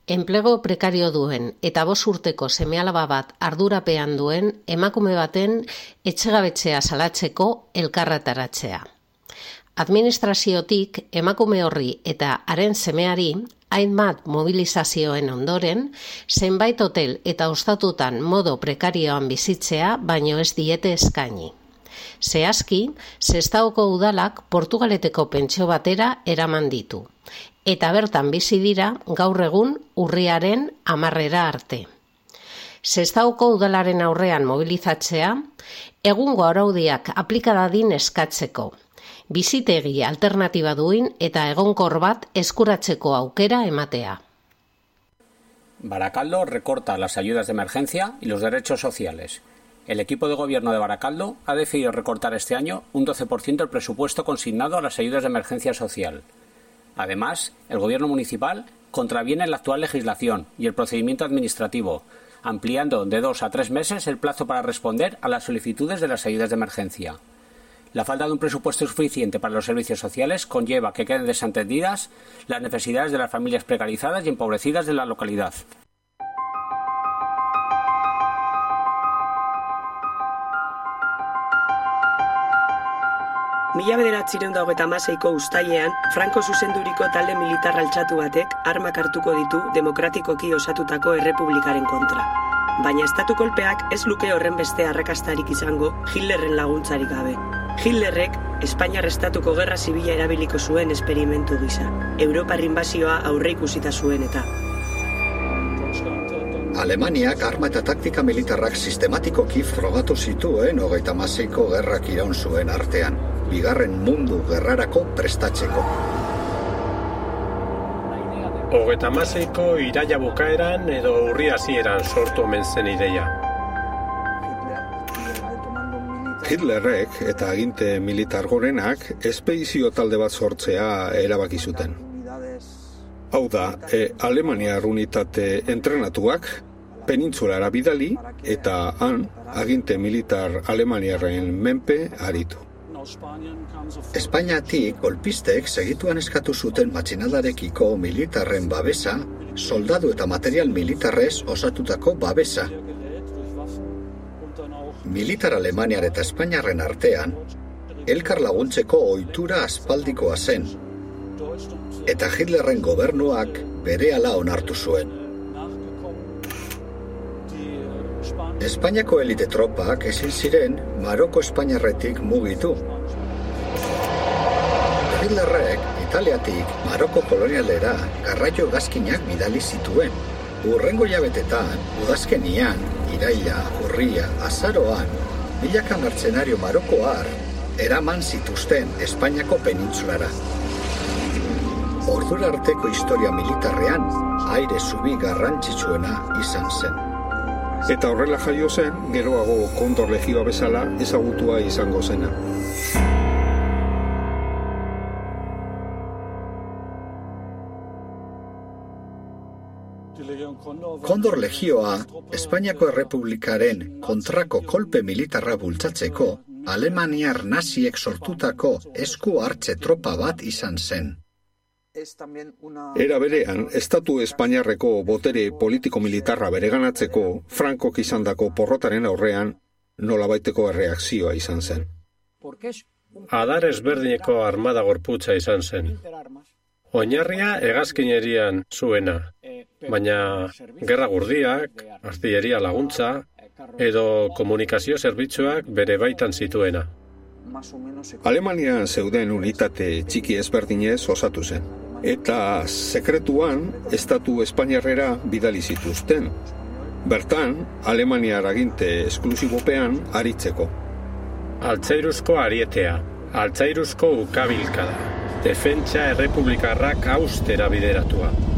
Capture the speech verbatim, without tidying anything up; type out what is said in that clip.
Enplego prekario duen eta bost urteko seme-alaba bat ardurapean duen emakume baten etxegabetzea salatzeko elkarretaratzea. Administraziotik emakume horri eta haren semeari hainbat mobilizazioen ondoren, zenbait hotel eta ostatutan modo prekarioan bizitzea baino ez diete eskaini. Zehazki, Sestaoko udalak Portugaleteko pentsio batera eraman ditu, eta bertan bizi dira gaur egun urriaren hamarrera arte. Sestaoko udalaren aurrean mobilizatzea, egungo araudiak aplika dadin eskatzeko, bizitegi alternatiba duin eta egonkor bat eskuratzeko aukera ematea. Barakaldo recorta las ayudas de emergencia y los derechos sociales. El equipo de gobierno de Barakaldo ha decidido recortar este año un doce por ciento el presupuesto consignado a las ayudas de emergencia social. Además, el gobierno municipal contraviene la actual legislación y el procedimiento administrativo, ampliando de dos a tres meses el plazo para responder a las solicitudes de las ayudas de emergencia. La falta de un presupuesto suficiente para los servicios sociales conlleva que queden desatendidas las necesidades de las familias precarizadas y empobrecidas de la localidad. Mila bederatziehun eta hogeita hamaseiko uztailean, Franco zuzenduriko talde militar altxatu batek armak hartuko ditu demokratikoki osatutako errepublikaren kontra. Baina estatu kolpeak ez luke horren beste arrakastarik izango Hitlerren laguntzarik gabe. Hitlerrek Espainiar estatuko gerra zibila erabiliko zuen esperimentu gisa. Europar inbasioa aurreikusita zuen eta. Alemaniak arma eta taktika militarrak sistematikoki frogatu zituen hogeita hamaseiko gerrak iraun zuen artean, bigarren mundu gerrarako prestatzeko. Hogeita hamaseiko iraila bukaeran edo urri hasieran sortu omen zen ideia. Hitlerrek eta aginte militar gorenak espedizio talde bat sortzea erabaki zuten. Hau da, e, Alemaniar unitate entrenatuak penintsulara bidali eta han aginte militar alemaniarren menpe aritu. Espainiatik golpistek segituan eskatu zuten matxinadarekiko militarren babesa, soldadu eta material militarrez osatutako babesa. Militar Alemaniar eta Espainiarren artean, elkar laguntzeko ohitura aspaldikoa zen, eta Hitlerren gobernuak berehala onartu zuen. Espainiako elite tropak ezin ziren Maroko Espainiarretik mugitu. Hitlerrek Italiatik Maroko kolonialera garraio hegazkinak bidali zituen. Hurrengo jabetetan, udazkenian, iraila, urria, azaroan, milaka mertzenario marokoar eraman zituzten Espainiako penintsulara. Ordura arteko historia militarrean, aire zubi garrantzitsuena izan zen. Eta horrela jaio zen, geroago Kondor legioa bezala ezagutua izango zena. Kondor legioa, Espainiako Errepublikaren kontrako kolpe militarra bultzatzeko, Alemaniar naziek sortutako esku hartze tropa bat izan zen. Era berean, Estatu Espainiarreko botere politiko-militarra bereganatzeko Frankok izandako porrotaren aurrean nolabaiteko erreakzioa izan zen. Adar ezberdineko armada gorputza izan zen. Oinarria hegazkinerian zuena, baina gerra gurdiak, artilleria laguntza edo komunikazio zerbitzuak bere baitan zituena. Alemanian zeuden unitate txiki ezberdinez osatu zen, eta sekretuan Estatu Espainiarrera bidali zituzten. Bertan, Alemaniar aginte esklusibopean aritzeko. Altzairuzko arietea, altzairuzko ukabilkada, defentsa errepublikarrak austera bideratua.